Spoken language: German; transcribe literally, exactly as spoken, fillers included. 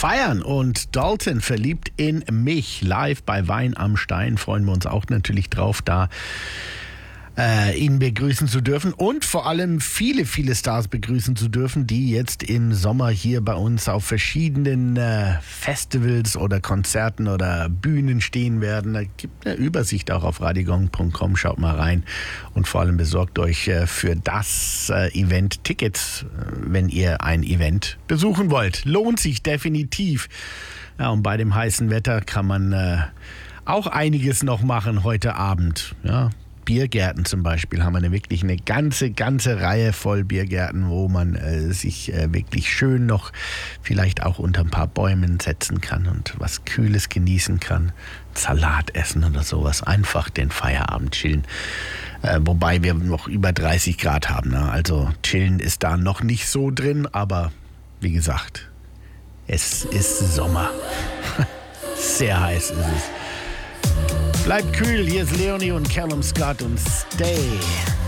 feiern. Und Dalton, verliebt in mich, live bei Wein am Stein. Freuen wir uns auch natürlich drauf, da äh, ihn begrüßen zu dürfen und vor allem viele, viele Stars begrüßen zu dürfen, die jetzt im Sommer hier bei uns auf verschiedenen äh, Festivals oder Konzerten oder Bühnen stehen werden. Da gibt eine Übersicht auch auf radiogong punkt com. Schaut mal rein und vor allem besorgt euch äh, für das äh, Event Tickets, äh, wenn ihr ein Event besuchen wollt. Lohnt sich definitiv. Ja, und bei dem heißen Wetter kann man äh, auch einiges noch machen heute Abend. Ja. Biergärten zum Beispiel haben wir eine, wirklich eine ganze, ganze Reihe voll Biergärten, wo man äh, sich äh, wirklich schön noch vielleicht auch unter ein paar Bäumen setzen kann und was Kühles genießen kann. Salat essen oder sowas. Einfach den Feierabend chillen. Äh, wobei wir noch über dreißig Grad haben. Ne? Also chillen ist da noch nicht so drin, aber wie gesagt, es ist Sommer. Sehr heiß ist es. Bleibt kühl, hier ist Leonie und Callum Scott und Stay.